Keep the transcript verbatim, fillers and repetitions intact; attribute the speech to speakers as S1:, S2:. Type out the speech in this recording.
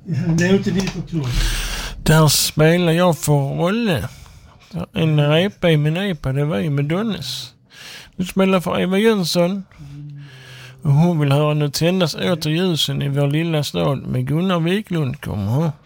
S1: Det är inte ditt förklart.
S2: Där spelar jag för rolle. En repa i min iPad, det var ju med Donnes. Du spelar för Eva Jönsson. Och hon vill höra nu tändas åter ljusen i vår lilla stad med Gunnar Wiklund kommer.